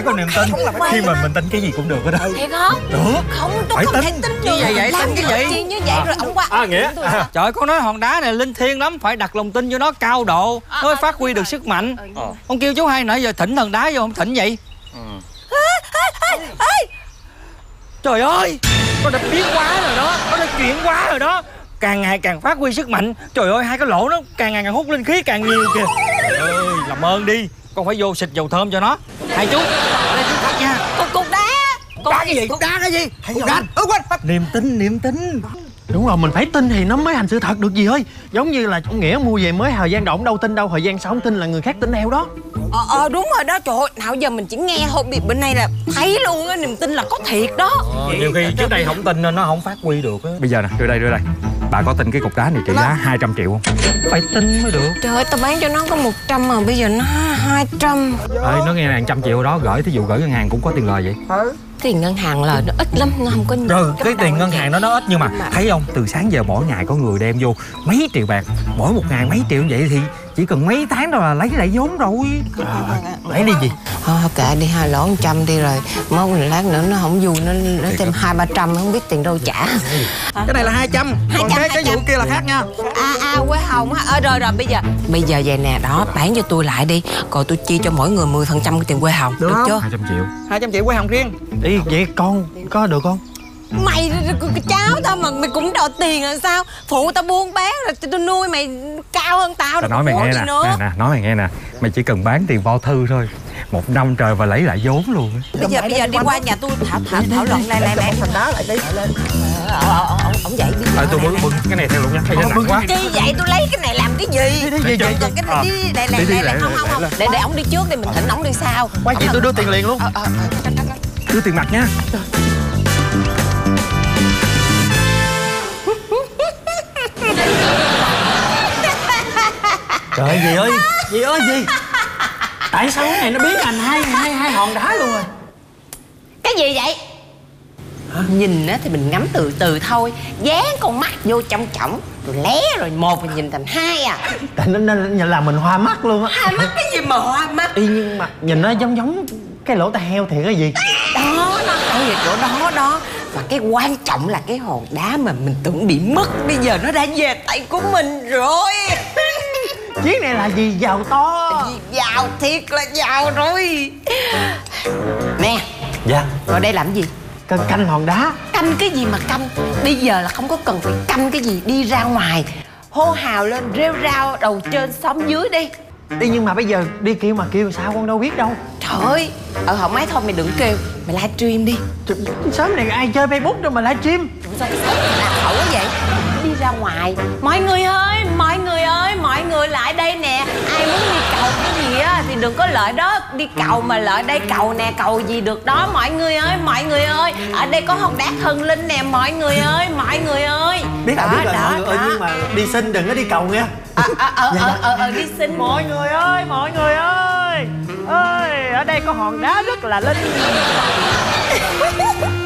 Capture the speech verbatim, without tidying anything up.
có niềm tin. Khi mà mình tin cái gì cũng được hết đó. Thiệt không? Được. Không, tôi Phải không tin. thể tin được. Như vậy vậy, Làm tin cái gì? chuyện như vậy rồi ông qua. À, Nghĩa. À. Trời ơi, con nói hòn đá này linh thiêng lắm, phải đặt lòng tin vô nó cao độ, nó mới phát huy được sức mạnh. Con kêu chú hai nãy giờ thỉnh thần đá vô không thỉnh vậy? Trời ơi, nó đã biến quá rồi đó, nó đã chuyển quá rồi đó. Càng ngày càng phát huy sức mạnh. Trời ơi, hai cái lỗ nó càng ngày càng hút linh khí càng nhiều kìa. Trời ơi, làm ơn đi, con phải vô xịt dầu thơm cho nó. Hai chú, ở đây chú cắt nha. Cục cục đá. Cục đá cái gì? Cục đá cái gì? Cục đá. Ừ, quên. Niềm tin, niềm tin. Đúng rồi, mình phải tin thì nó mới thành sự thật được gì ơi. Giống như là ông Nghĩa mua về mới Thời gian động đâu tin đâu, thời gian sau không tin là người khác tin theo đó. Ờ, ờ đúng rồi đó, trời ơi, nào giờ mình chỉ nghe thôi, bị bên này là thấy luôn á, niềm tin là có thiệt đó. Ờ, nhiều khi trước đây không tin nên nó không phát huy được á. Bây giờ nè, đưa đây đưa đây. Bà có tin cái cục đá này trị giá hai trăm triệu không? Phải tin mới được. Trời ơi, tao bán cho nó có một trăm mà bây giờ nó hai trăm. Ê, nó nghe là trăm triệu đó, gửi thí dụ gửi ngân hàng cũng có tiền lời vậy. Tiền ngân hàng lời nó ít lắm, nó không có nhiều. Rồi cái tiền ngân hàng đó nó ít nhưng mà thấy không, từ sáng giờ mỗi ngày có người đem vô mấy triệu bạc, mỗi một ngày mấy triệu như vậy thì chỉ cần mấy tháng đâu là lấy lại vốn rồi. À, lấy đi gì? Thôi kệ đi, hai lỗ một trăm đi rồi mốt lát nữa nó không vui, nó nó thêm hai ba trăm không biết tiền đâu trả. Cái này là hai trăm, còn cái cái vụ kia là khác nha. À à quế hồng á. Ờ rồi rồi bây giờ bây giờ vậy nè, đó bán cho tôi lại đi, rồi tôi chia cho mỗi người mười phần trăm cái tiền quế hồng, được, được chưa? hai trăm triệu. Hai trăm triệu quế hồng riêng. Đi vậy con có được không? Mày cái cháu tao mà mày cũng đòi tiền là sao? Phụ tao buôn bán rồi tôi nuôi mày cao hơn tao. Tao nói mày nghe nè, nè, nè, nói mày nghe nè, mày chỉ cần bán tiền bao thư thôi, một năm trời và lấy lại vốn luôn. Bây giờ bây giờ đi qua nhà tôi thảo thảo thảo luận này này này. Thành đá lại đi. Ông dậy đi. Ờ, tôi bưng bưng cái này theo luôn nha, hay nó nặng quá. Chi vậy, tôi lấy cái này làm cái gì? Đi đi Còn cái này đi đây đây đây đây không không không. Để để ông đi trước đi, mình thỉnh ông đi sau. Quay chị tôi đưa tiền liền luôn. Đưa tiền mặt nha. Trời ơi, gì ơi, gì ơi gì? Tại sao cái này nó biến thành hai hai hai hòn đá luôn rồi? Cái gì vậy? Hả? Nhìn á thì mình ngắm từ từ thôi, dán con mắt vô trong trọng rồi lé rồi một mình nhìn thành hai à. Tại nó nên là mình hoa mắt luôn á. Hai mắt cái gì mà hoa mắt? Y nhưng mà nhìn nó giống giống cái lỗ tai heo thì cái gì? Đó, nó hay ở chỗ đó đó. Và cái quan trọng là cái hòn đá mà mình tưởng bị mất, bây giờ nó đã về tay của mình rồi. Chiếc này là gì giàu to? Giàu thiệt là giàu rồi. Nè. Dạ. Rồi đây làm gì? Canh, canh hòn đá. Canh cái gì mà canh? Bây giờ là không có cần phải canh cái gì, đi ra ngoài hô hào lên rêu rao đầu trên xóm dưới đi. Đi nhưng mà bây giờ đi kêu mà kêu sao con đâu biết đâu. Trời ơi, ở hậu máy thôi mày đừng kêu, mày livestream đi. Sớm này ai chơi Facebook đâu mà livestream. Sao cái sớm làm khẩu quá vậy? Đi ra ngoài. Mọi người ơi, mọi người ơi, mọi người lại đây nè. Ai muốn đi cầu cái gì á thì đừng có lợi đó. Đi cầu mà lợi đây cầu nè, cầu gì được đó. Mọi người ơi, mọi người ơi, ở đây có hòn đá thần linh nè, mọi người ơi, mọi người ơi. Biết là biết rồi đó, mọi người ơi, đó. nhưng mà đi xin đừng có đi cầu nha. Ờ, ờ, ờ, ờ, ờ, ờ, đi xin. Mọi người ơi, mọi người ơi ơi, ở đây có hòn đá rất là linh.